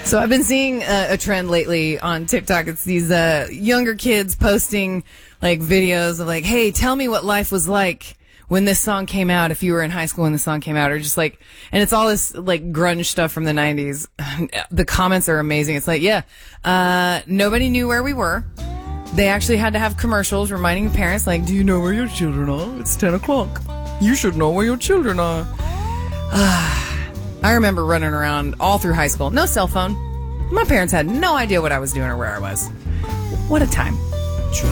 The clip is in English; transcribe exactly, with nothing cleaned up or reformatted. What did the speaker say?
So I've been seeing a, a trend lately on TikTok. It's these uh, younger kids posting like videos of like, hey, tell me what life was like when this song came out, if you were in high school when the song came out, or just like, and it's all this like grunge stuff from the nineties. The comments are amazing. It's like, yeah, uh, nobody knew where we were. They actually had to have commercials reminding parents, like, do you know where your children are? It's ten o'clock. You should know where your children are. I remember running around all through high school. No cell phone. My parents had no idea what I was doing or where I was. What a time.